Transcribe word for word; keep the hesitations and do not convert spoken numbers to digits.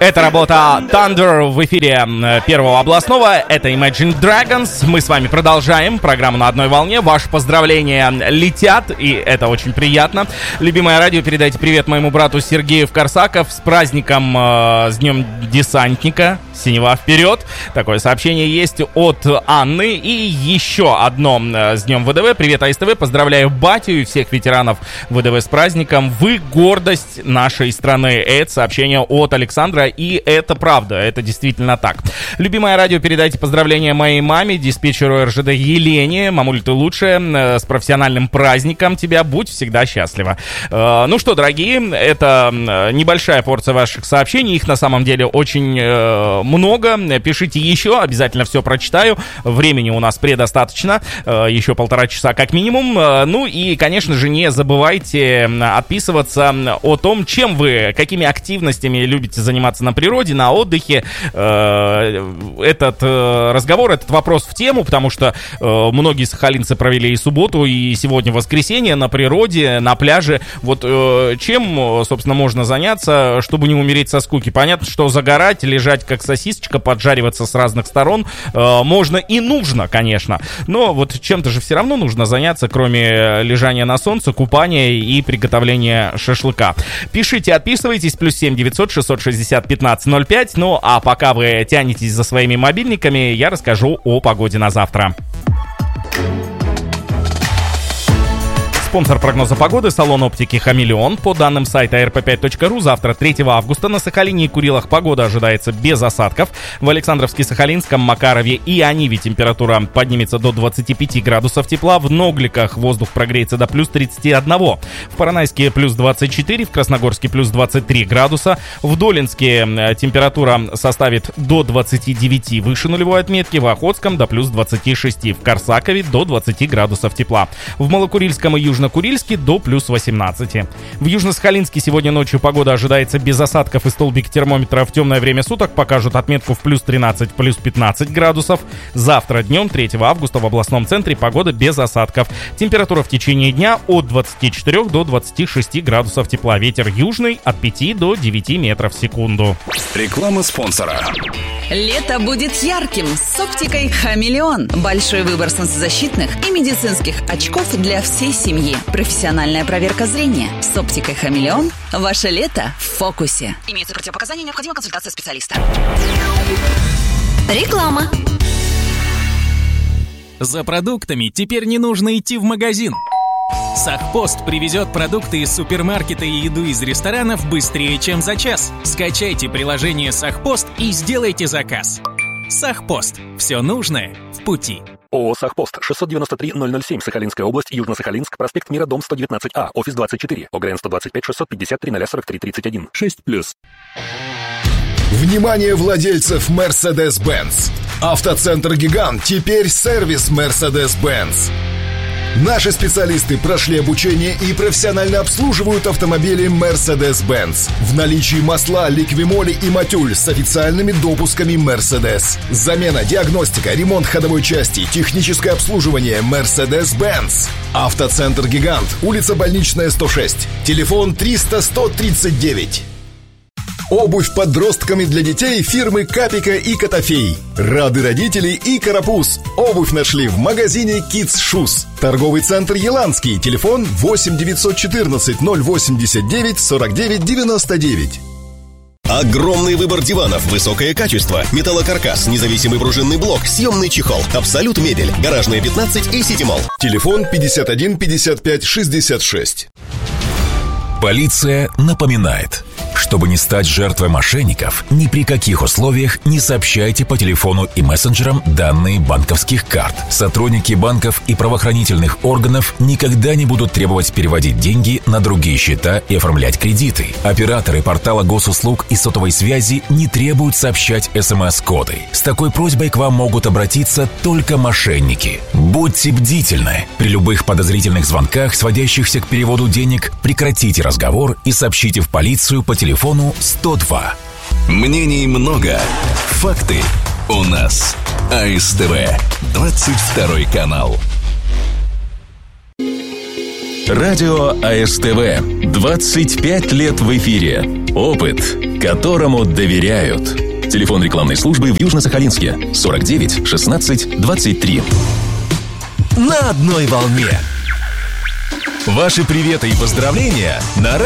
Это работа Thunder в эфире Первого областного. Это Imagine Dragons. Мы с вами продолжаем программу «На одной волне». Ваши поздравления летят, и это очень приятно. Любимое радио, передайте привет моему брату Сергею в Корсаков с праздником, э, с Днем Десантника. Синева вперед. Такое сообщение есть от Анны. И еще одно с Днем ВДВ. Привет, АСТВ. Поздравляю батю и всех ветеранов ВДВ с праздником. Вы гордость нашей страны. Это сообщение от Александра. И это правда. Это действительно так. Любимое радио, передайте поздравления моей маме, диспетчеру РЖД Елене. Мамуль, ты лучшая. С профессиональным праздником тебя. Будь всегда счастлива. Ну что, дорогие, это небольшая порция ваших сообщений. Их на самом деле очень много. Пишите еще, обязательно все прочитаю. Времени у нас предостаточно, еще полтора часа как минимум. Ну и, конечно же, не забывайте отписываться о том, чем вы, какими активностями любите заниматься на природе, на отдыхе. Этот разговор, этот вопрос в тему, потому что многие сахалинцы провели и субботу, и сегодня воскресенье на природе, на пляже. Вот чем, собственно, можно заняться, чтобы не умереть со скуки? Понятно, что загорать, лежать как сосиска, сосисочка, поджариваться с разных сторон э, можно и нужно, конечно. Но вот чем-то же все равно нужно заняться, кроме лежания на солнце, купания и приготовления шашлыка. Пишите, отписывайтесь, плюс семь девятьсот шестьсот шестьдесят пятнадцать ноль пять. Ну, а пока вы тянетесь за своими мобильниками, я расскажу о погоде на завтра. Спонсор прогноза погоды — салон оптики «Хамелеон». По данным сайта эр пэ пять точка ру, завтра, третьего августа, на Сахалине и Курилах погода ожидается без осадков. В Александровске, Сахалинском, Макарове и Аниве температура поднимется до двадцати пяти градусов тепла. В Ногликах воздух прогреется до плюс тридцати одного. В Поронайске плюс двадцать четыре, в Красногорске плюс двадцать три градуса. В Долинске температура составит до двадцати девяти выше нулевой отметки. В Охотском до плюс двадцати шести. В Корсакове до двадцати градусов тепла. В Малокурильском и Южном Южно-Курильске до плюс восемнадцати. В Южно-Сахалинске сегодня ночью погода ожидается без осадков, и столбик термометра в темное время суток покажут отметку в плюс тринадцать, плюс пятнадцать градусов. Завтра днем, третьего августа, в областном центре погода без осадков. Температура в течение дня от двадцати четырёх до двадцати шести градусов тепла. Ветер южный от пяти до девяти метров в секунду. Реклама спонсора. Лето будет ярким с оптикой «Хамелеон». Большой выбор солнцезащитных и медицинских очков для всей семьи. Профессиональная проверка зрения. С оптикой «Хамелеон» ваше лето в фокусе. Имеются противопоказания, необходима консультация специалиста. Реклама. За продуктами теперь не нужно идти в магазин. Сахпост привезет продукты из супермаркета и еду из ресторанов быстрее, чем за час. Скачайте приложение Сахпост и сделайте заказ. Сахпост. Все нужное в пути. ООО «Сахпост», шестьсот девяносто три ноль ноль семь, Сахалинская область, Южно-Сахалинск, проспект Мира, дом сто девятнадцать А, офис двадцать четыре, ОГРН сто двадцать пять шестьсот пятьдесят три ноль сорок три тридцать один, шесть плюс. Внимание владельцев Mercedes-Benz! Автоцентр «Гигант» теперь сервис Mercedes-Benz. Наши специалисты прошли обучение и профессионально обслуживают автомобили Mercedes-Benz. В наличии масла, ликвимоли и матюль с официальными допусками Mercedes. Замена, диагностика, ремонт ходовой части, техническое обслуживание Mercedes-Benz. Автоцентр «Гигант», улица Больничная, сто шесть. Телефон триста сто тридцать девять. Обувь подростками для детей фирмы «Капика» и «Котофей». Рады родители и «Карапуз». Обувь нашли в магазине Kids Shoes. Торговый центр «Еланский». Телефон восемь девятьсот четырнадцать ноль восемьдесят девять сорок девять девяносто девять. Огромный выбор диванов, высокое качество, металлокаркас, независимый пружинный блок, съемный чехол, Абсолют мебель, Гаражная пятнадцать и Ситимолл. Телефон пятьдесят один пятьдесят пять шестьдесят шесть. Полиция напоминает, чтобы не стать жертвой мошенников, ни при каких условиях не сообщайте по телефону и мессенджерам данные банковских карт. Сотрудники банков и правоохранительных органов никогда не будут требовать переводить деньги на другие счета и оформлять кредиты. Операторы портала госуслуг и сотовой связи не требуют сообщать смс-коды. С такой просьбой к вам могут обратиться только мошенники. Будьте бдительны. При любых подозрительных звонках, сводящихся к переводу денег, прекратите разговор и сообщите в полицию по телефону сто два. Мнений много, факты у нас. АСТВ, двадцать второй канал. Радио АСТВ. двадцать пять лет в эфире. Опыт, которому доверяют. Телефон рекламной службы в Южно-Сахалинске сорок девять шестнадцать двадцать три. На одной волне. Ваши приветы и поздравления на